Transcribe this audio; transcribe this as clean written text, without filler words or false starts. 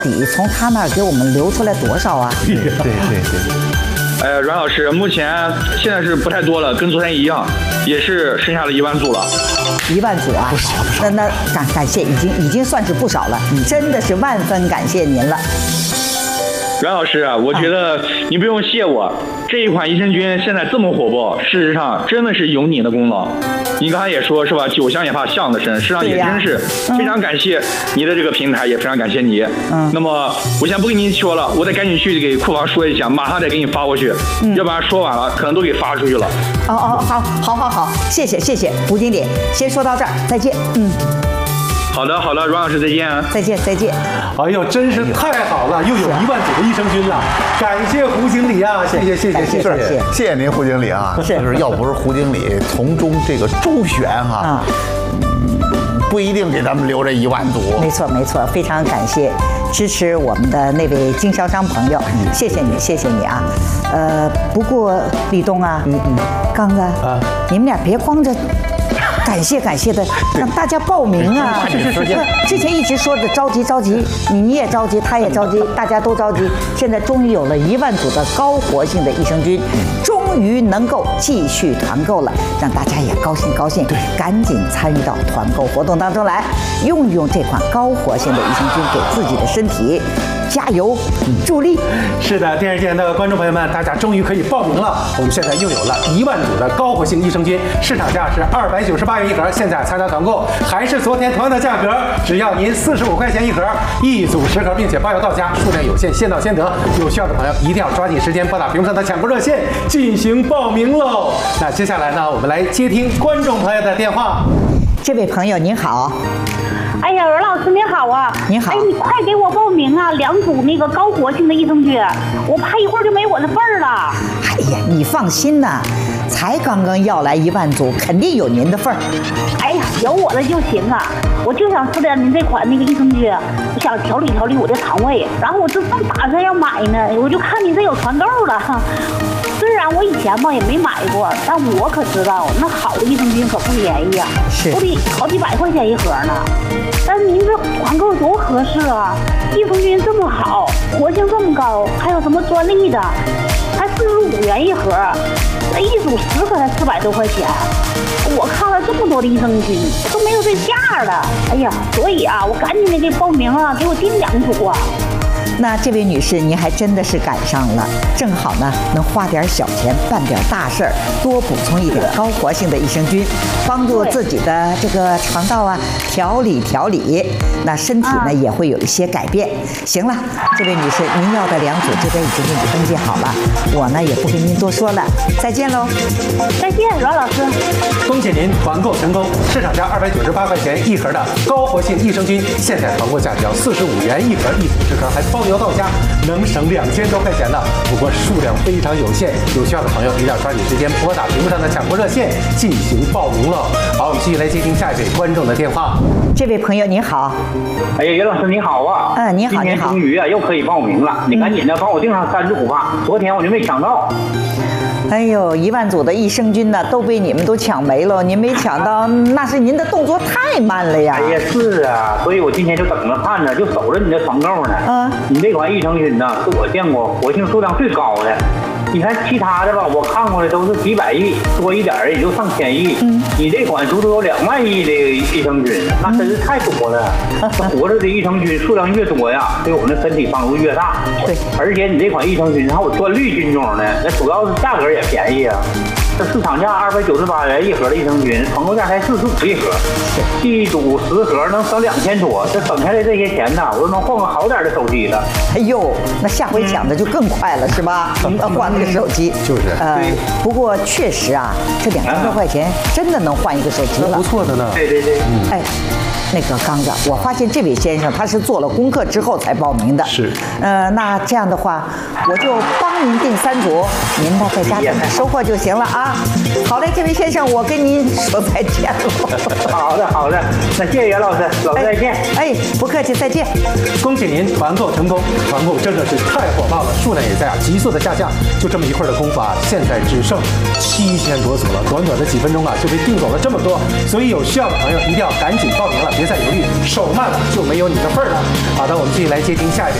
底从他那儿给我们留出来多少啊？ 对。 阮老师，目前现在是不太多了，跟昨天一样，也是剩下了1万组了。 1万组啊， 不少。 那感谢，已经算是不少了，真的是万分感谢您了。 阮老师，我觉得你不用谢我，这一款益生菌现在这么火爆，事实上真的是有你的功劳。你刚才也说是吧，酒香也怕巷子深，事实上也真是非常感谢你的这个平台，也非常感谢你。那么我先不跟您说了，我得赶紧去给库房说一下，马上得给你发过去，要不然说晚了可能都给发出去了。 好，谢谢胡经理，先说到这儿，再见。 好的，阮老师再见。 再见。 哎呦，真是太好了，又有1万组的益生菌了，感谢胡经理啊，谢谢您胡经理啊，就是要不是胡经理从中这个周旋哈，不一定给咱们留这1万组。 没错，非常感谢支持我们的那位经销商朋友，谢谢你啊。不过李东啊，刚子啊，你们俩别光着。感谢的，让大家报名啊！是，之前一直说的着急，你也着急，他也着急，大家都着急。现在终于有了1万组的高活性的益生菌，终于能够继续团购了，让大家也高兴。对，赶紧参与到团购活动当中来，用一用这款高活性的益生菌，给自己的身体加油助力。 是的，电视机前的观众朋友们，大家终于可以报名了。我们现在又有了1万组的高活性益生菌，市场价是298元一盒，现在参加团购还是昨天同样的价格，只要您45块钱一盒，1组10盒，并且包邮到家，数量有限，先到先得。有需要的朋友一定要抓紧时间拨打屏幕上的抢购热线进行报名喽。那接下来呢，我们来接听观众朋友的电话。 这位朋友您好。 哎呀，阮老师您好啊！ 您好。 哎，你快给我报名啊！2组那个高活性的益生菌，我怕一会儿就没我的份儿了。 哎呀，你放心呐，才刚要来1万组，肯定有您的份儿。 哎呀，有我的就行啊！我就想吃点您这款那个益生菌，我想调理我的肠胃。然后我这正打算要买呢，我就看你这有团购了。虽然我以前吧也没买过，但我可知道那好的益生菌可不便宜呀，都得好几百块钱一盒呢。但是您这团购多合适啊！益生菌这么好，活性这么高，还有什么专利的，才45元一盒，那1组10盒才400多块钱。我看了这么多的益生菌，都没有这价了。哎呀，所以啊，我赶紧的给报名啊，给我订2组啊。 那这位女士，您还真的是赶上了，正好呢，能花点小钱办点大事儿，多补充一点高活性的益生菌，帮助自己的这个肠道啊调理，那身体呢也会有一些改变。行了，这位女士，您要的2组这边已经给你登记好了，我呢也不跟您多说了，再见喽。 再见，阮老师。 恭喜您团购成功，市场价298块钱一盒的高活性益生菌，现在团购价只要45元一盒，1组10盒还包邮到家，能省2000多块钱呢。不过数量非常有限，有需要的朋友一定要抓紧时间拨打屏幕上的抢购热线进行报名了。好，我们继续来接听下一位观众的电话。 这位朋友您好。 哎呀，袁老师你好啊！ 你好， 今天终于啊又可以报名了，你赶紧的帮我订上3组吧，昨天我就没抢到。 哎呦，1万组的益生菌呢，都被你们都抢没了，您没抢到，那是您的动作太慢了呀。 哎呀，是啊，所以我今天就等着看着，就守着你的团购呢。你这款益生菌呢，是我见过活性数量最高的。你看其他的吧，我看过的都是几百亿，多一点也就上1000亿。你这款足足有2万亿的益生菌，那真是太多了。活着的益生菌数量越多呀，对我们的身体帮助越大。 对， 而且你这款益生菌还有专利菌种呢，那主要是价格也便宜啊。这市场价298元一盒的益生菌，团购价才45一盒，1组10盒能省2000多，这省下来这些钱呢，我都能换个好点的手机了。 哎呦，那下回抢的就更快了，是吧？换个手机就是。 不过确实啊，这2000多块钱真的能换一个手机了， 不错的呢。 对。 哎。那个刚子，我发现这位先生他是做了功课之后才报名的。 是。 那这样的话，我就帮您订3组，您呢在家等着收货就行了啊。好嘞，这位先生，我跟您说再见了。 好的，那谢谢袁老师，老师再见。 哎，不客气，再见。 恭喜您团购成功，团购真的是太火爆了，数量也在急速的下降。就这么一会儿的功夫啊，现在只剩7000多组了，短短的几分钟啊就被订走了这么多，所以有需要的朋友一定要赶紧报名了。 决赛有绿，手慢了就没有你的份儿了。好的，我们继续来接听下一位。